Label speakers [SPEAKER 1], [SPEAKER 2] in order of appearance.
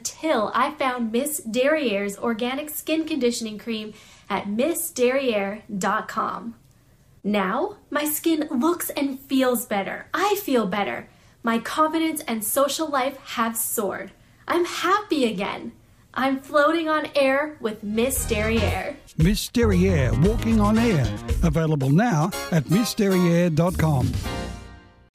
[SPEAKER 1] until I found Miss Derriere's organic skin conditioning cream at missderriere.com. Now, my skin looks and feels better. I feel better. My confidence and social life have soared. I'm happy again. I'm floating on air with Miss Derriere.
[SPEAKER 2] Miss Derriere, walking on air. Available now at missderriere.com.